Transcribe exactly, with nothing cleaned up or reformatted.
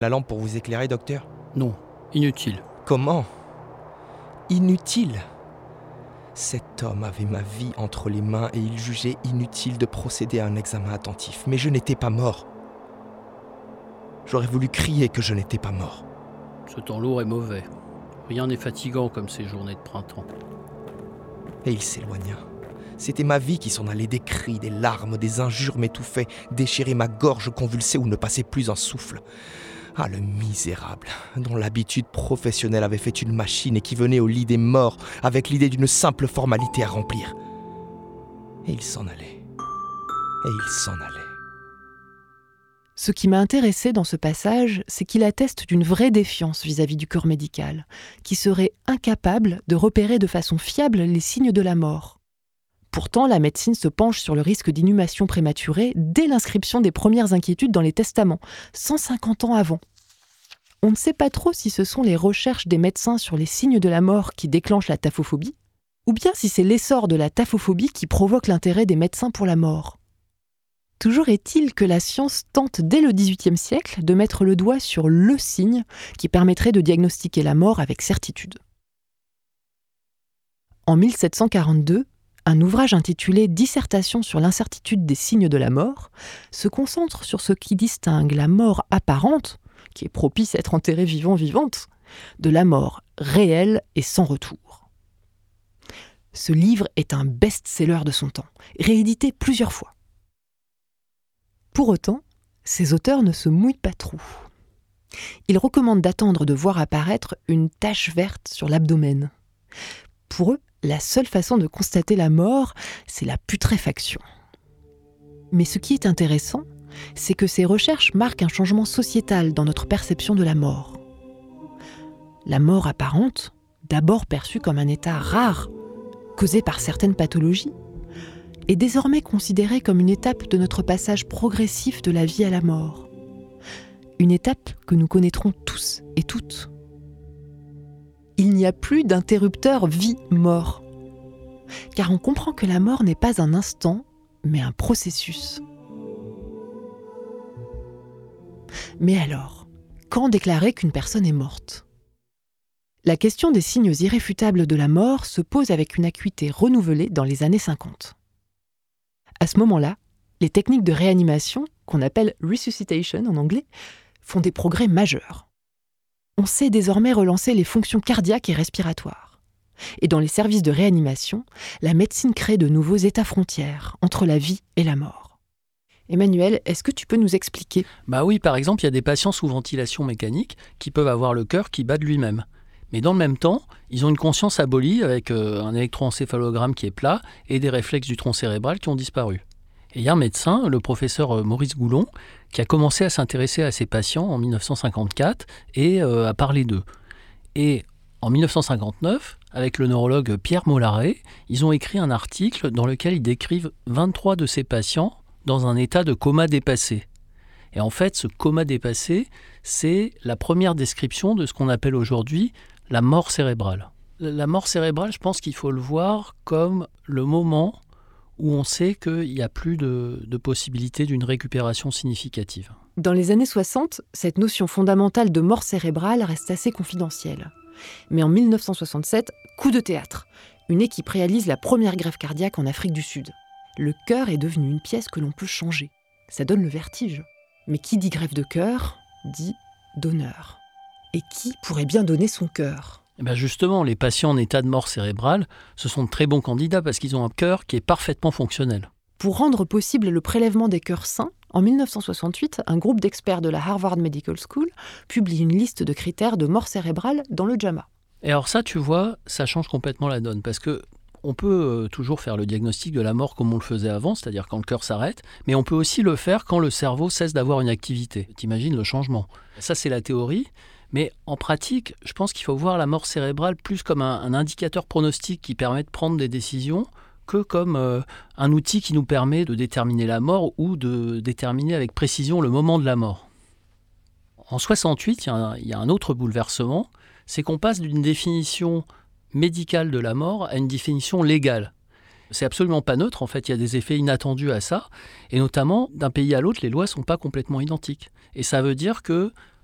La lampe pour vous éclairer, docteur ? Non, inutile. Comment ? Inutile ? Cet homme avait ma vie entre les mains et il jugeait inutile de procéder à un examen attentif. Mais je n'étais pas mort. J'aurais voulu crier que je n'étais pas mort. Ce temps lourd est mauvais. Rien n'est fatigant comme ces journées de printemps. Et il s'éloigna. C'était ma vie qui s'en allait, des cris, des larmes, des injures m'étouffaient, déchiraient ma gorge convulsée où ne passait plus un souffle. Ah, le misérable, dont l'habitude professionnelle avait fait une machine et qui venait au lit des morts avec l'idée d'une simple formalité à remplir. Et il s'en allait. Et il s'en allait. Ce qui m'a intéressé dans ce passage, c'est qu'il atteste d'une vraie défiance vis-à-vis du corps médical, qui serait incapable de repérer de façon fiable les signes de la mort. Pourtant, la médecine se penche sur le risque d'inhumation prématurée dès l'inscription des premières inquiétudes dans les testaments, cent cinquante ans avant. On ne sait pas trop si ce sont les recherches des médecins sur les signes de la mort qui déclenchent la taphophobie, ou bien si c'est l'essor de la taphophobie qui provoque l'intérêt des médecins pour la mort. Toujours est-il que la science tente dès le dix-huitième siècle de mettre le doigt sur le signe qui permettrait de diagnostiquer la mort avec certitude. En mille sept cent quarante-deux, un ouvrage intitulé « Dissertation sur l'incertitude des signes de la mort » se concentre sur ce qui distingue la mort apparente, qui est propice à être enterrée vivant-vivante, de la mort réelle et sans retour. Ce livre est un best-seller de son temps, réédité plusieurs fois. Pour autant, ces auteurs ne se mouillent pas trop. Ils recommandent d'attendre de voir apparaître une tache verte sur l'abdomen. Pour eux, la seule façon de constater la mort, c'est la putréfaction. Mais ce qui est intéressant, c'est que ces recherches marquent un changement sociétal dans notre perception de la mort. La mort apparente, d'abord perçue comme un état rare, causé par certaines pathologies, est désormais considérée comme une étape de notre passage progressif de la vie à la mort. Une étape que nous connaîtrons tous et toutes. Il n'y a plus d'interrupteur vie-mort. Car on comprend que la mort n'est pas un instant, mais un processus. Mais alors, quand déclarer qu'une personne est morte ? La question des signes irréfutables de la mort se pose avec une acuité renouvelée dans les années cinquante. À ce moment-là, les techniques de réanimation, qu'on appelle « resuscitation » en anglais, font des progrès majeurs. On sait désormais relancer les fonctions cardiaques et respiratoires. Et dans les services de réanimation, la médecine crée de nouveaux états frontières entre la vie et la mort. Emmanuel, est-ce que tu peux nous expliquer ? Bah oui, par exemple, il y a des patients sous ventilation mécanique qui peuvent avoir le cœur qui bat de lui-même. Mais dans le même temps, ils ont une conscience abolie avec euh, un électroencéphalogramme qui est plat et des réflexes du tronc cérébral qui ont disparu. Et il y a un médecin, le professeur Maurice Goulon, qui a commencé à s'intéresser à ces patients en dix-neuf cent cinquante-quatre et euh, à parler d'eux. Et en dix-neuf cent cinquante-neuf, avec le neurologue Pierre Mollaret, ils ont écrit un article dans lequel ils décrivent vingt-trois de ces patients dans un état de coma dépassé. Et en fait, ce coma dépassé, c'est la première description de ce qu'on appelle aujourd'hui la mort cérébrale. La mort cérébrale, je pense qu'il faut le voir comme le moment où on sait qu'il n'y a plus de, de possibilité d'une récupération significative. Dans les années soixante, cette notion fondamentale de mort cérébrale reste assez confidentielle. Mais en dix-neuf cent soixante-sept, coup de théâtre. Une équipe réalise la première greffe cardiaque en Afrique du Sud. Le cœur est devenu une pièce que l'on peut changer. Ça donne le vertige. Mais qui dit greffe de cœur, dit donneur. Et qui pourrait bien donner son cœur ? Eh bien justement, les patients en état de mort cérébrale, ce sont de très bons candidats parce qu'ils ont un cœur qui est parfaitement fonctionnel. Pour rendre possible le prélèvement des cœurs sains, en dix-neuf cent soixante-huit, un groupe d'experts de la Harvard Medical School publie une liste de critères de mort cérébrale dans le JAMA. Et alors ça, tu vois, ça change complètement la donne parce que on peut euh, toujours faire le diagnostic de la mort comme on le faisait avant, c'est-à-dire quand le cœur s'arrête, mais on peut aussi le faire quand le cerveau cesse d'avoir une activité. T'imagines le changement. Ça, c'est la théorie. Mais en pratique, je pense qu'il faut voir la mort cérébrale plus comme un, un indicateur pronostique qui permet de prendre des décisions que comme euh, un outil qui nous permet de déterminer la mort ou de déterminer avec précision le moment de la mort. En soixante-huit, il y a un, il y a un autre bouleversement, c'est qu'on passe d'une définition médicale de la mort à une définition légale. C'est absolument pas neutre, en fait, il y a des effets inattendus à ça, et notamment, d'un pays à l'autre, les lois ne sont pas complètement identiques. Et ça veut dire que